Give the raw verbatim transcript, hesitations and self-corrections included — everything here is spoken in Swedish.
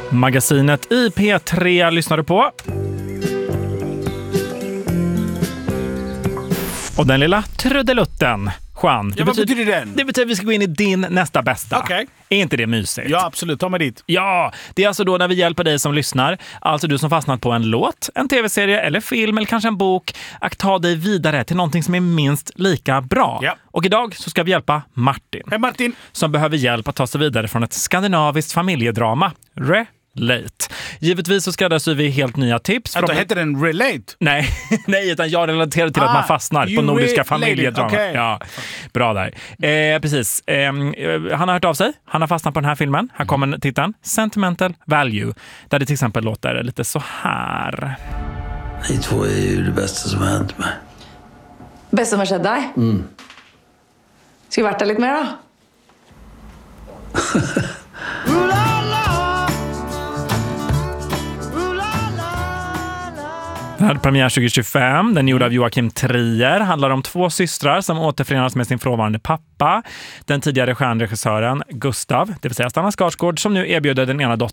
Magasinet i P tre lyssnar du på. Och den lilla trudelutten, Juan. Ja, vad betyder, betyder den? Det betyder att vi ska gå in i din nästa bästa. Okej. Är inte det mysigt? Ja, absolut. Ta mig dit. Ja, det är alltså då när vi hjälper dig som lyssnar. Alltså du som fastnat på en låt, en tv-serie eller film eller kanske en bok. Att ta dig vidare till någonting som är minst lika bra. Ja. Och idag så ska vi hjälpa Martin. Hej Martin. Som behöver hjälp att ta sig vidare från ett skandinaviskt familjedrama. Re Relate. Givetvis så skräddarsyr vi helt nya tips. Vänta, heter den Relate? Nej, nej, utan jag relaterar till ah, att man fastnar på nordiska familjedrama. Okay. Ja, bra där. Eh, precis. Eh, han har hört av sig. Han har fastnat på den här filmen. Här kommer titeln Sentimental Value. Där det till exempel låter lite så här. Ni två är ju det bästa som har hänt mig. Bästa som har skett dig? Mm. Ska vi värta lite mer då? Den hade premiär tjugo tjugofem. Den är gjord av Joakim Trier. Handlar om två systrar som återförenas med sin frånvarande pappa. Den tidigare stjärnregissören Gustav, det vill säga Stanna Skarsgård, som nu erbjuder den ena dottern